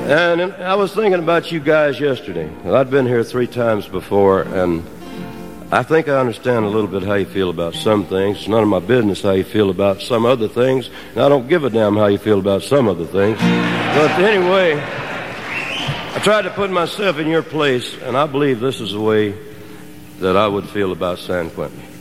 And I was thinking about you guys yesterday. I'd been here 3 times before, and I think I understand a little bit how you feel about some things. It's none of my business how you feel about some other things, and I don't give a damn how you feel about some other things. But anyway, I tried to put myself in your place, and I believe this is the way that I would feel about San Quentin.